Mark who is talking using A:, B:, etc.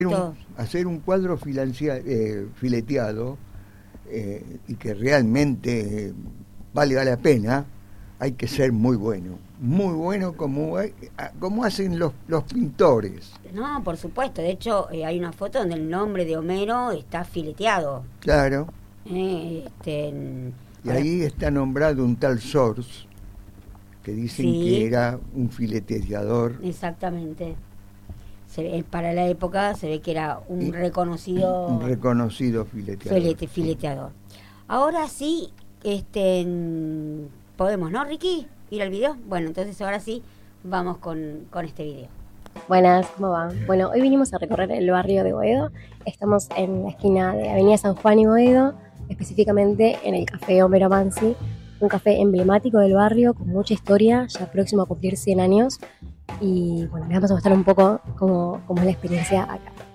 A: Todo.
B: Hacer un cuadro fileteado y que realmente valga la pena, hay que ser muy bueno como hacen los pintores.
A: No, por supuesto. De hecho, hay una foto donde el nombre de Homero está fileteado.
B: Claro,
A: Eh, este,
B: y
A: ahora,
B: ahí está nombrado un tal Source, que dicen
A: sí,
B: que era un fileteador.
A: exactamente. Para la época se ve que era un reconocido
B: Un reconocido fileteador.
A: fileteador. Ahora sí, podemos, ¿no, Ricky? Ir al video. Bueno, entonces ahora sí vamos con este video.
C: Buenas, ¿cómo va? Bueno, hoy vinimos a recorrer el barrio de Boedo. Estamos en la esquina de Avenida San Juan y Boedo, específicamente en el Café Homero Mansi, un café emblemático del barrio con mucha historia, ya próximo a cumplir 100 años. Y bueno, les vamos a mostrar un poco cómo es la experiencia acá.